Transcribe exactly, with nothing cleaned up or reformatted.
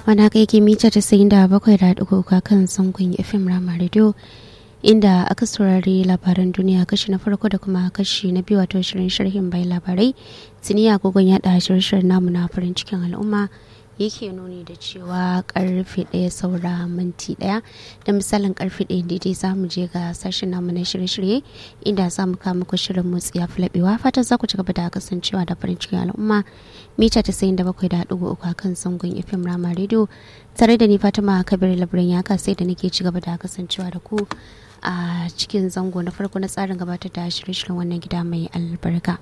wani haka yake mita tasa'in da bakwai da ɗigo uku kan zangon F M Rama Radio, inda aka saurari labaran duniya kashi na farko da kuma kashi na biyu, wato shirin sharhin bai labarai. Tuni agogon yaɗa shirin namu na farin cikin al'umma yake nuni da cewa karfe ɗaya saura minti ɗaya, da misalin karfe ɗaya daidai za mu je ga sashen namu na shirye-shirye, inda za mu kama ku shirin motsi ya fulaɓewa. Fatan za ku ci gaba da kasancewa da farin cikin al'umma mita tasa'in da bakwai da ɗigo uku kan zangon F M Rama Radio, tare da ni Fatima Kabir Labarin ya sai da nake ci gaba da kasancewa da ku a cikin zango na farko na tsarin gabatar da shirye-shiryen wannan gida mai albarka.